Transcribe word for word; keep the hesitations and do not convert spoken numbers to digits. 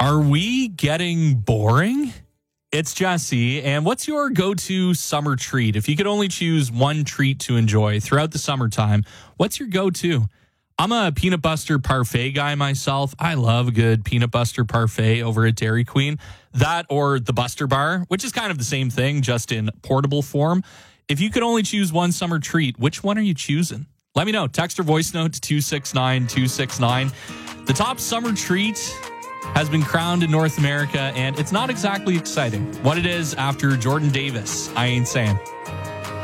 Are we getting boring? It's Jesse, and what's your go-to summer treat? If you could only choose one treat to enjoy throughout the summertime, what's your go-to? I'm a peanut butter parfait guy myself. I love a good peanut butter parfait over at Dairy Queen. That or the Buster Bar, which is kind of the same thing, just in portable form. If you could only choose one summer treat, which one are you choosing? Let me know. Text or voice note to two six nine two six nine. The top summer treat has been crowned in North America, and it's not exactly exciting. What it is after Jordan Davis, I ain't saying.